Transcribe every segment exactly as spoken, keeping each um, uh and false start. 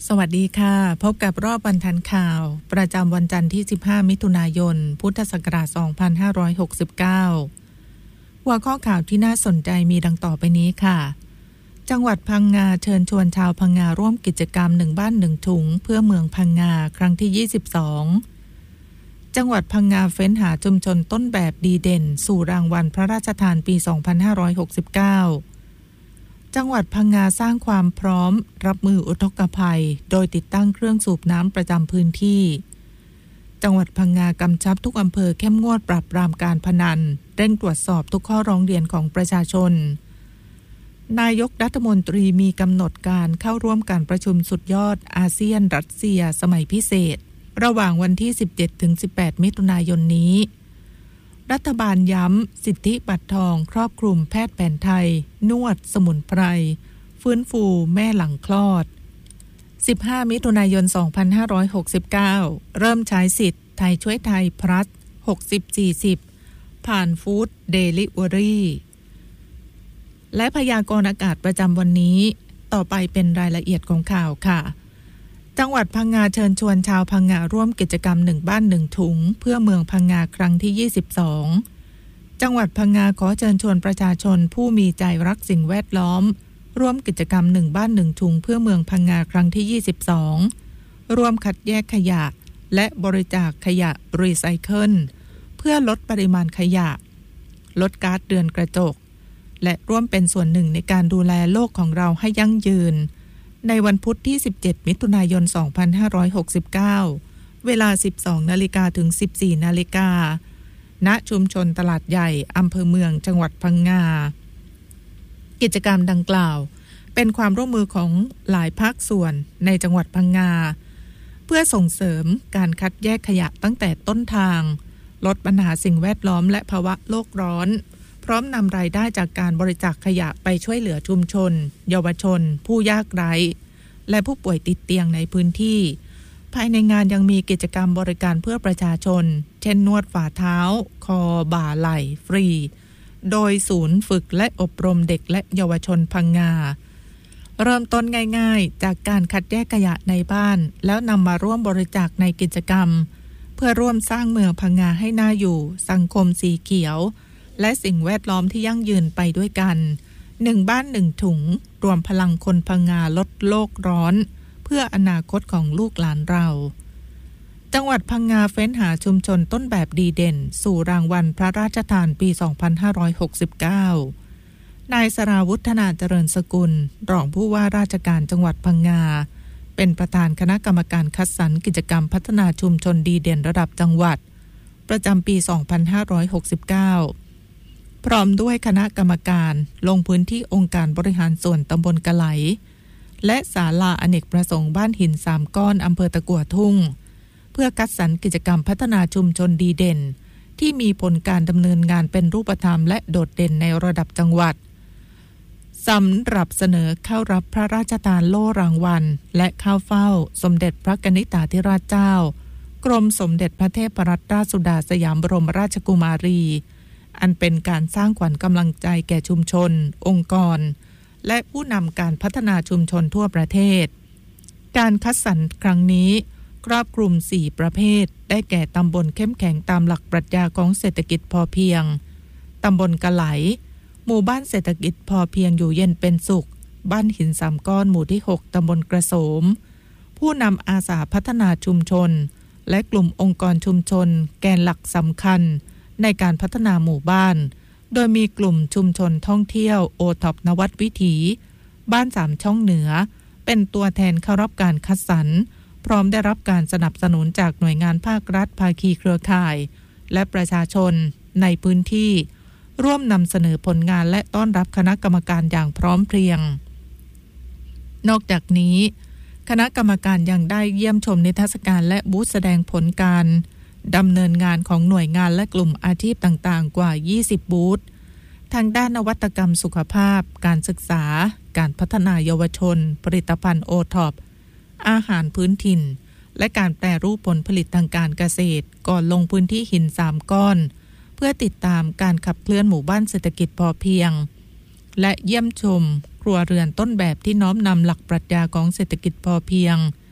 สวัสดีค่ะพบกับรอบวันทันข่าวประจำวันจันทร์ที่สิบห้ามิถุนายนพุทธศักราชสองพันห้าร้อยหกสิบเก้าหัวข้อข่าวที่น่าสนใจมีดังต่อไปนี้ค่ะจังหวัดพังงาเชิญชวนชาวพังงาร่วมกิจกรรมหนึ่งบ้านหนึ่งถุงเพื่อเมืองพังงาครั้งที่ยี่สิบสองจังหวัดพังงาเฟ้นหาชุมชนต้นแบบดีเด่นสู่รางวัลพระราชทานปีสองพันห้าร้อยหกสิบเก้าจังหวัดพังงาสร้างความพร้อมรับมืออุทกภัยโดยติดตั้งเครื่องสูบน้ำประจำพื้นที่จังหวัดพังงากำชับทุกอำเภอเข้มงวดปราบปรามการพนันเร่งตรวจสอบทุกข้อร้องเรียนของประชาชนนายกรัฐมนตรีมีกำหนดการเข้าร่วมการประชุมสุดยอดอาเซียนรัสเซียสมัยพิเศษระหว่างวันที่ สิบเจ็ดถึงสิบแปด มิถุนายนนี้รัฐบาลย้ำสิทธิบัตรทองครอบคลุมแพทย์แผนไทยนวดสมุนไพรฟื้นฟูแม่หลังคลอดสิบห้ามิถุนายนสองพันห้าร้อยหกสิบเก้าเริ่มใช้สิทธิ์ไทยช่วยไทยพลัสหกสิบ สี่สิบผ่านฟู้ดเดลิเวอรี่และพยากรณ์อากาศประจำวันนี้ต่อไปเป็นรายละเอียดของข่าวค่ะจังหวัดพังงาเชิญชวนชาวพังงาร่วมกิจกรรมหนึ่งบ้านหนึ่งถุงเพื่อเมืองพังงาครั้งที่ยี่สิบสองจังหวัดพังงาขอเชิญชวนประชาชนผู้มีใจรักสิ่งแวดล้อมร่วมกิจกรรมหนึ่งบ้านหนึ่งถุงเพื่อเมืองพังงาครั้งที่ยี่สิบสองร่วมคัดแยกขยะและบริจาคขยะรีไซเคิลเพื่อลดปริมาณขยะลดก๊าซเรือนกระจกและร่วมเป็นส่วนหนึ่งในการดูแลโลกของเราให้ยั่งยืนในวันพุธที่สิบเจ็ดมิถุนายนสองพันห้าร้อยหกสิบเก้าเวลา สิบสองนาฬิกา ถึง สิบสี่นาฬิกาณชุมชนตลาดใหญ่อำเภอเมืองจังหวัดพังงากิจกรรมดังกล่าวเป็นความร่วมมือของหลายภาคส่วนในจังหวัดพังงาเพื่อส่งเสริมการคัดแยกขยะตั้งแต่ต้นทางลดปัญหาสิ่งแวดล้อมและภาวะโลกร้อนพร้อมนำรายได้จากการบริจาคขยะไปช่วยเหลือชุมชนเยาวชนผู้ยากไร้และผู้ป่วยติดเตียงในพื้นที่ภายในงานยังมีกิจกรรมบริการเพื่อประชาชนเช่นนวดฝ่าเท้าคอบ่าไหล่ฟรีโดยศูนย์ฝึกและอบรมเด็กและเยาวชนพังงาเริ่มต้นง่ายๆจากการคัดแยกขยะในบ้านแล้วนำมาร่วมบริจาคในกิจกรรมเพื่อร่วมสร้างเมืองพังงาให้น่าอยู่สังคมสีเขียวและสิ่งแวดล้อมที่ยั่งยืนไปด้วยกันหนึ่งบ้านหนึ่งถุงรวมพลังคนพังงาลดโลกร้อนเพื่ออนาคตของลูกหลานเราจังหวัดพังงาเฟ้นหาชุมชนต้นแบบดีเด่นสู่รางวัลพระราชทานปีสองพันห้าร้อยหกสิบเก้านายสราวุฒนาเจริญสกุลรองผู้ว่าราชการจังหวัดพังงาเป็นประธานคณะกรรมการคัดสรรกิจกรรมพัฒนาชุมชนดีเด่นระดับจังหวัดประจำปีสองพันห้าร้อยหกสิบเก้าพร้อมด้วยคณะกรรมการลงพื้นที่องค์การบริหารส่วนตำบลกะไหลและศาลาอเนกประสงค์บ้านหินสามก้อนอำเภอตะกั่วทุ่งเพื่อคัดสรรกิจกรรมพัฒนาชุมชนดีเด่นที่มีผลการดำเนินงานเป็นรูปธรรมและโดดเด่นในระดับจังหวัดสำหรับเสนอเข้ารับพระราชทานโล่รางวัลและเข้าเฝ้าสมเด็จพระกนิษฐาธิราชเจ้ากรมสมเด็จพระเทพรัตนราชสุดาสยามบรมราชกุมารีอันเป็นการสร้างขวัญกำลังใจแก่ชุมชนองค์กรและผู้นำการพัฒนาชุมชนทั่วประเทศการคัดสรรครั้งนี้ครอบคลุมสี่ประเภทได้แก่ตำบลเข้มแข็งตามหลักปรัชญาของเศรษฐกิจพอเพียงตำบลกะไหลหมู่บ้านเศรษฐกิจพอเพียงอยู่เย็นเป็นสุขบ้านหินสามก้อนหมู่ที่หกตำบลกระโสมผู้นำอาสาพัฒนาชุมชนและกลุ่มองค์กรชุมชนแกนหลักสำคัญในการพัฒนาหมู่บ้านโดยมีกลุ่มชุมชนท่องเที่ยวโอท็อปนวัดวิถีบ้านสามช่องเหนือเป็นตัวแทนเข้ารับการคัดสรรพร้อมได้รับการสนับสนุนจากหน่วยงานภาครัฐภาคีเครือข่ายและประชาชนในพื้นที่ร่วมนำเสนอผลงานและต้อนรับคณะกรรมการอย่างพร้อมเพรียงนอกจากนี้คณะกรรมการยังได้เยี่ยมชมนิทรรศการและบูธแสดงผลการดำเนินงานของหน่วยงานและกลุ่มอาชีพต่างๆกว่ายี่สิบบูธทางด้านนวัตกรรมสุขภาพการศึกษาการพัฒนาเยาวชนผลิตภัณฑ์โอท็อปอาหารพื้นถิ่นและการแปรรูปผลผลิตทางการเกษตรก่อนลงพื้นที่หินสามก้อนเพื่อติดตามการขับเคลื่อนหมู่บ้านเศรษฐกิจพอเพียงและเยี่ยมชมครัวเรือนต้นแบบที่น้อมนำหลักปรัชญาของเศรษฐกิจพอเพียง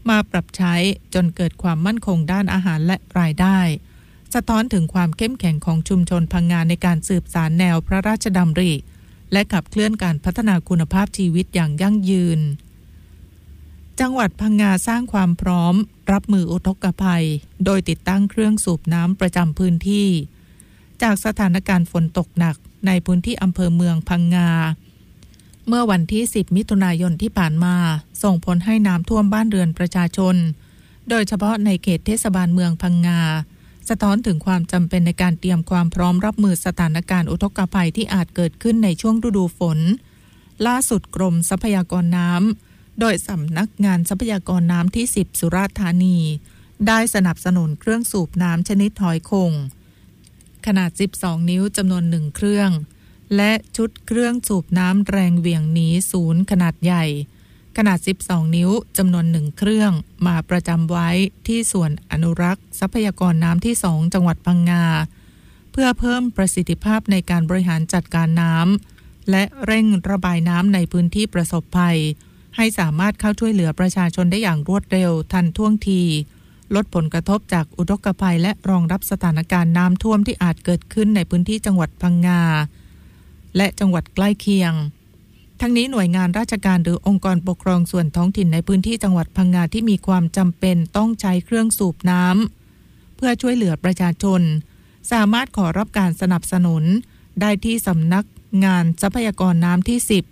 มาปรับใช้จนเกิดความมั่นคงด้านอาหารและรายได้สะท้อนถึงความเข้มแข็งของชุมชนพังงาในการสืบสานแนวพระราชดำริและขับเคลื่อนการพัฒนาคุณภาพชีวิตอย่างยั่งยืนจังหวัดพังงาสร้างความพร้อมรับมืออุทกภัยโดยติดตั้งเครื่องสูบน้ำประจำพื้นที่จากสถานการณ์ฝนตกหนักในพื้นที่อำเภอเมืองพังงาเมื่อวันที่สิบมิถุนายนที่ผ่านมาส่งผลให้น้ำท่วมบ้านเรือนประชาชนโดยเฉพาะในเขตเทศบาลเมืองพังงาสะท้อนถึงความจำเป็นในการเตรียมความพร้อมรับมือสถานการณ์อุทกภัยที่อาจเกิดขึ้นในช่วงฤดูฝนล่าสุดกรมทรัพยากรน้ำโดยสำนักงานทรัพยากรน้ำที่สิบสุราษฎร์ธานีได้สนับสนุนเครื่องสูบน้ำชนิดหอยคงขนาดสิบสองนิ้วจำนวนหนึ่งเครื่องและชุดเครื่องสูบน้ำแรงเหวี่ยงหนีศูนย์ขนาดใหญ่ขนาดสิบสองนิ้วจำนวนหนึ่งเครื่องมาประจำไว้ที่ส่วนอนุรักษ์ทรัพยากรน้ำที่สองจังหวัดพังงาเพื่อเพิ่มประสิทธิภาพในการบริหารจัดการน้ำและเร่งระบายน้ำในพื้นที่ประสบภัยให้สามารถเข้าช่วยเหลือประชาชนได้อย่างรวดเร็วทันท่วงทีลดผลกระทบจากอุทกภัยและรองรับสถานการณ์น้ำท่วมที่อาจเกิดขึ้นในพื้นที่จังหวัดพังงาและจังหวัดใกล้เคียงทั้งนี้หน่วยงานราชการหรือองค์กรปกครองส่วนท้องถิ่นในพื้นที่จังหวัดพังงาที่มีความจำเป็นต้องใช้เครื่องสูบน้ำเพื่อช่วยเหลือประชาชนสามารถขอรับการสนับสนุนได้ที่สำนักงานทรัพยากรน้ำที่สิบ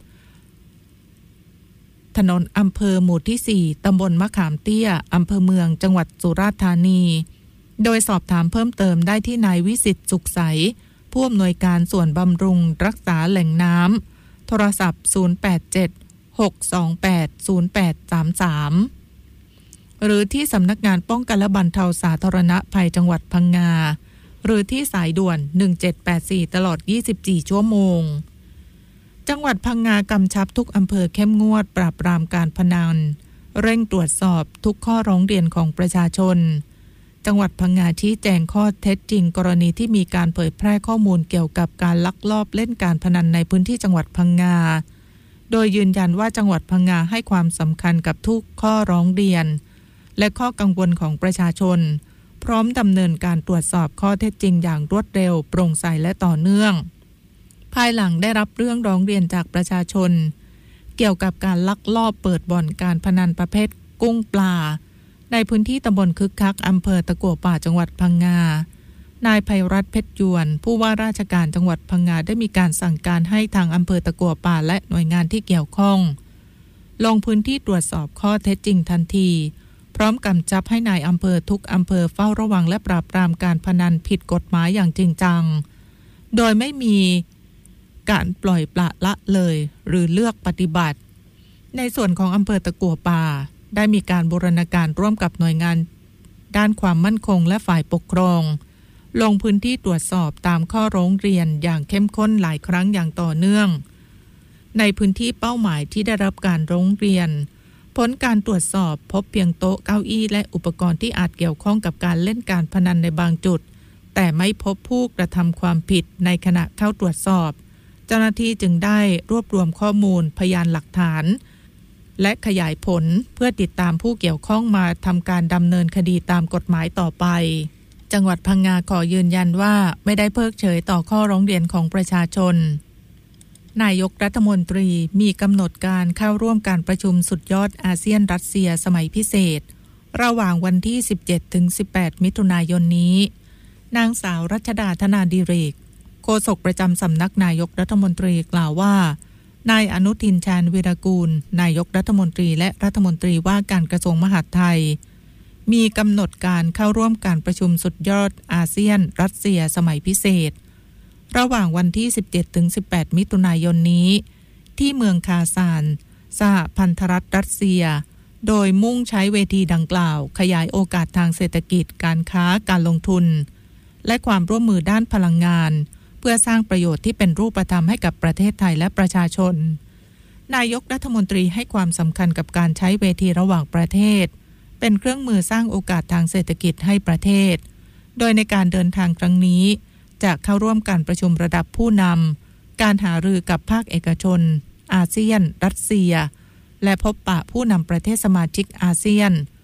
ถนนอำเภอหมู่ที่สี่ตำบลมะขามเตี้ยอำเภอเมืองจังหวัดสุราษฎร์ธานีโดยสอบถามเพิ่มเติมได้ที่นายวิสิทธิ์สุขใสผู้อำนวยการส่วนบำรุงรักษาแหล่งน้ำโทรศัพท์ศูนย์ แปด เจ็ด หก สอง แปด ศูนย์ แปด สาม สามหรือที่สำนักงานป้องกันและบรรเทาสาธารณภัยจังหวัดพังงาหรือที่สายด่วนหนึ่งเจ็ดแปดสี่ตลอดยี่สิบสี่ชั่วโมงจังหวัดพังงากำชับทุกอำเภอเข้มงวดปราบปรามการพนันเร่งตรวจสอบทุกข้อร้องเรียนของประชาชนจังหวัดพังงาชี้แจงข้อเท็จจริงกรณีที่มีการเผยแพร่ข้อมูลเกี่ยวกับการลักลอบเล่นการพนันในพื้นที่จังหวัดพังงาโดยยืนยันว่าจังหวัดพังงาให้ความสำคัญกับทุกข้อร้องเรียนและข้อกังวลของประชาชนพร้อมดำเนินการตรวจสอบข้อเท็จจริงอย่างรวดเร็วโปร่งใสและต่อเนื่องภายหลังได้รับเรื่องร้องเรียนจากประชาชนเกี่ยวกับการลักลอบเปิดบ่อนการพนันประเภทกุ้งปลาในพื้นที่ตำบลคึกคักอำเภอตะกั่วป่าจังหวัดพังงานายไพรัตน์เพชรยวนผู้ว่าราชการจังหวัดพังงาได้มีการสั่งการให้ทางอำเภอตะกั่วป่าและหน่วยงานที่เกี่ยวข้องลงพื้นที่ตรวจสอบข้อเท็จจริงทันทีพร้อมกำชับให้นายอำเภอทุกอำเภอเฝ้าระวังและปราบปรามการพนันผิดกฎหมายอย่างจริงจังโดยไม่มีการปล่อยปละละเลยหรือเลือกปฏิบัติในส่วนของอำเภอตะกั่วป่าได้มีการบูรณาการร่วมกับหน่วยงานด้านความมั่นคงและฝ่ายปกครองลงพื้นที่ตรวจสอบตามข้อร้องเรียนอย่างเข้มข้นหลายครั้งอย่างต่อเนื่องในพื้นที่เป้าหมายที่ได้รับการร้องเรียนผลการตรวจสอบพบเพียงโต๊ะเก้าอี้และอุปกรณ์ที่อาจเกี่ยวข้องกับการเล่นการพนันในบางจุดแต่ไม่พบผู้กระทำความผิดในขณะเข้าตรวจสอบเจ้าหน้าที่จึงได้รวบรวมข้อมูลพยานหลักฐานและขยายผลเพื่อติดตามผู้เกี่ยวข้องมาทำการดำเนินคดีตามกฎหมายต่อไปจังหวัดพังงาขอยืนยันว่าไม่ได้เพิกเฉยต่อข้อร้องเรียนของประชาชนนายกรัฐมนตรีมีกำหนดการเข้าร่วมการประชุมสุดยอดอาเซียนรัสเซียสมัยพิเศษระหว่างวันที่ สิบเจ็ดถึงสิบแปด มิถุนายนนี้นางสาวรัชดาธนาดิเรกโฆษกประจำสำนักนายกรัฐมนตรีกล่าวว่านายอนุทินชาญวีรกูลนายกรัฐมนตรีและรัฐมนตรีว่าการกระทรวงมหาดไทยมีกำหนดการเข้าร่วมการประชุมสุดยอดอาเซียนรัสเซียสมัยพิเศษระหว่างวันที่ สิบเจ็ดถึงสิบแปด มิถุนายนนี้ที่เมืองคาซานสหพันธรัฐรัสเซียโดยมุ่งใช้เวทีดังกล่าวขยายโอกาสทางเศรษฐกิจการค้าการลงทุนและความร่วมมือด้านพลังงานเพื่อสร้างประโยชน์ที่เป็นรูปธรรมให้กับประเทศไทยและประชาชนนายกรัฐมนตรีให้ความสำคัญกับการใช้เวทีระหว่างประเทศเป็นเครื่องมือสร้างโอกาสทางเศรษฐกิจให้ประเทศโดยในการเดินทางครั้งนี้จะเข้าร่วมการประชุมระดับผู้นำการหารือกับภาคเอกชนอาเซียนรัสเซียและพบปะผู้นำประเทศสมาชิกอาเซียน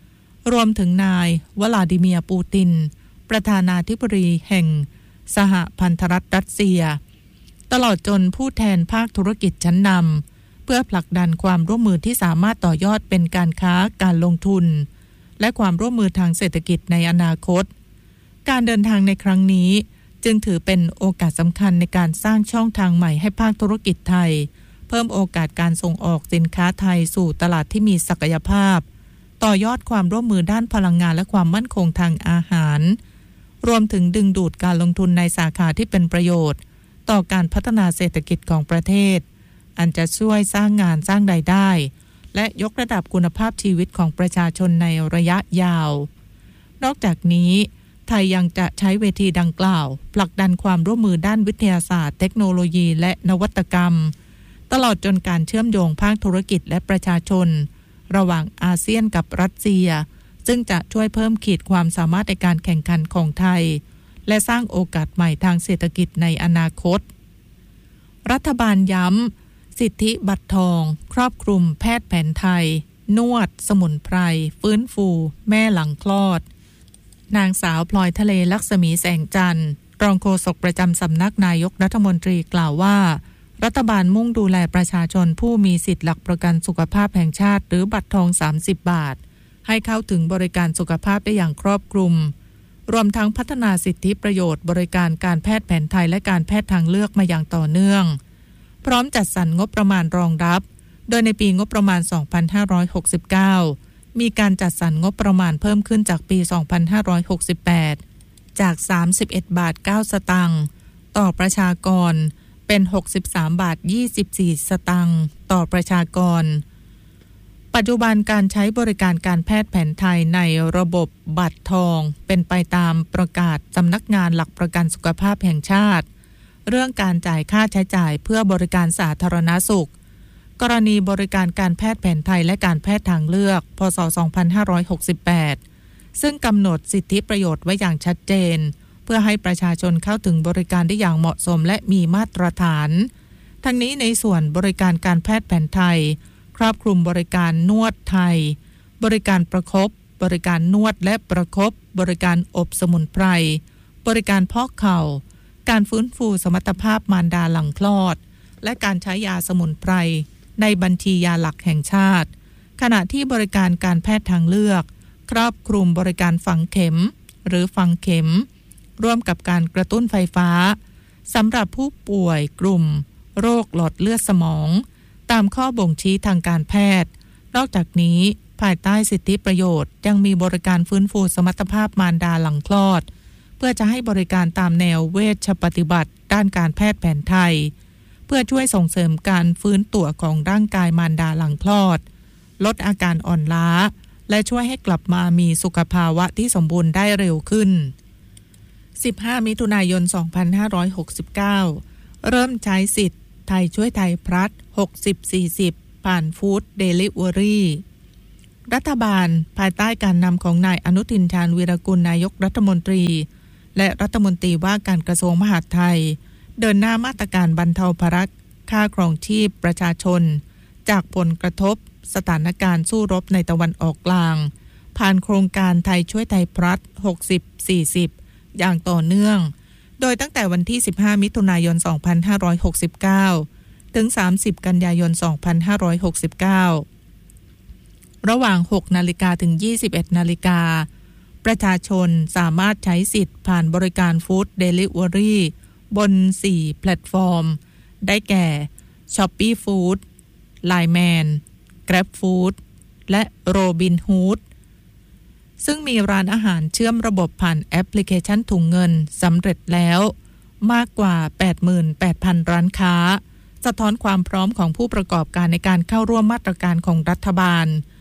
รวมถึงนายวลาดิเมียร์ปูตินประธานาธิบดีแห่งสหพันธรัฐรัสเซียตลอดจนผู้แทนภาคธุรกิจชั้นนำเพื่อผลักดันความร่วมมือที่สามารถต่อยอดเป็นการค้าการลงทุนและความร่วมมือทางเศรษฐกิจในอนาคตการเดินทางในครั้งนี้จึงถือเป็นโอกาสสำคัญในการสร้างช่องทางใหม่ให้ภาคธุรกิจไทยเพิ่มโอกาสการส่งออกสินค้าไทยสู่ตลาดที่มีศักยภาพต่อยอดความร่วมมือด้านพลังงานและความมั่นคงทางอาหารรวมถึงดึงดูดการลงทุนในสาขาที่เป็นประโยชน์ต่อการพัฒนาเศรษฐกิจของประเทศอันจะช่วยสร้างงานสร้างรายได้และยกระดับคุณภาพชีวิตของประชาชนในระยะยาวนอกจากนี้ไทยยังจะใช้เวทีดังกล่าวผลักดันความร่วมมือด้านวิทยาศาสตร์เทคโนโลยีและนวัตกรรมตลอดจนการเชื่อมโยงภาคธุรกิจและประชาชนระหว่างอาเซียนกับรัสเซียซึ่งจะช่วยเพิ่มขีดความสามารถในการแข่งขันของไทยและสร้างโอกาสใหม่ทางเศรษฐกิจในอนาคตรัฐบาลย้ำสิทธิบัตรทองครอบคลุมแพทย์แผนไทยนวดสมุนไพรฟื้นฟูแม่หลังคลอดนางสาวพลอยทะเลลักษมีแสงจันทร์รองโฆษกประจำสำนักนายกรัฐมนตรีกล่าวว่ารัฐบาลมุ่งดูแลประชาชนผู้มีสิทธิหลักประกันสุขภาพแห่งชาติหรือบัตรทองสามสิบบาทให้เข้าถึงบริการสุขภาพได้อย่างครอบคลุมรวมทั้งพัฒนาสิทธิประโยชน์บริการการแพทย์แผนไทยและการแพทย์ทางเลือกมาอย่างต่อเนื่องพร้อมจัดสรรงบประมาณรองรับโดยในปีงบประมาณสองพันห้าร้อยหกสิบเก้ามีการจัดสรรงบประมาณเพิ่มขึ้นจากปีสองพันห้าร้อยหกสิบแปดจากสามสิบเอ็ดบาทเก้าสตางค์ต่อประชากรเป็นหกสิบสามบาทยี่สิบสี่สตางค์ต่อประชากรปัจจุบันการใช้บริการการแพทย์แผนไทยในระบบบัตรทองเป็นไปตามประกาศสำนักงานหลักประกันสุขภาพแห่งชาติเรื่องการจ่ายค่าใช้จ่ายเพื่อบริการสาธารณสุขกรณีบริการการแพทย์แผนไทยและการแพทย์ทางเลือกพ.ศ. สองพันห้าร้อยหกสิบแปดซึ่งกำหนดสิทธิประโยชน์ไว้อย่างชัดเจนเพื่อให้ประชาชนเข้าถึงบริการได้อย่างเหมาะสมและมีมาตรฐานทั้งนี้ในส่วนบริการการแพทย์แผนไทยครอบคลุมบริการนวดไทยบริการประคบบริการนวดและประคบบริการอบสมุนไพรบริการพอกเข่าการฟื้นฟูสมรรถภาพมารดาหลังคลอดและการใช้ยาสมุนไพรในบัญชียาหลักแห่งชาติขณะที่บริการการแพทย์ทางเลือกครอบคลุมบริการฝังเข็มหรือฝังเข็มร่วมกับการกระตุ้นไฟฟ้าสำหรับผู้ป่วยกลุ่มโรคหลอดเลือดสมองตามข้อบ่งชี้ทางการแพทย์นอกจากนี้ภายใต้สิทธิประโยชน์ยังมีบริการฟื้นฟูสมรรถภาพมารดาหลังคลอดเพื่อจะให้บริการตามแนวเวชปฏิบัติด้านการแพทย์แผนไทยเพื่อช่วยส่งเสริมการฟื้นตัวของร่างกายมารดาหลังคลอดลดอาการอ่อนล้าและช่วยให้กลับมามีสุขภาวะที่สมบูรณ์ได้เร็วขึ้นสิบห้ามิถุนายนสองพันห้าร้อยหกสิบเก้าเริ่มใช้สิทธิ์ไทยช่วยไทยพลัสหกสิบ สี่สิบผ่านฟู้ดเดลิเวอรี่รัฐบาลภายใต้การนำของนายอนุทินชาญวีรกุลนายกรัฐมนตรีและรัฐมนตรีว่าการกระทรวงมหาดไทยเดินหน้ามาตรการบรรเทาภาระค่าครองชีพประชาชนจากผลกระทบสถานการณ์สู้รบในตะวันออกกลางผ่านโครงการไทยช่วยไทยพลัสหกสิบ สี่สิบอย่างต่อเนื่องโดยตั้งแต่วันที่สิบห้ามิถุนายนสองพันห้าร้อยหกสิบเก้าถึงสามสิบกันยายนสองพันห้าร้อยหกสิบเก้าระหว่าง หกนาฬิกา ถึง ยี่สิบเอ็ดนาฬิกาประชาชนสามารถใช้สิทธิ์ผ่านบริการฟู้ดเดลิเวอรี่บนสี่แพลตฟอร์มได้แก่ Shopee Food ไลน์ แมน Grab Food และ Robinhood ซึ่งมีร้านอาหารเชื่อมระบบผ่านแอปพลิเคชันถุงเงินสำเร็จแล้วมากกว่า แปดหมื่นแปดพัน ร้านค้าสะท้อนความพร้อมของผู้ประกอบการในการเข้าร่วมมาตรการของรัฐบาล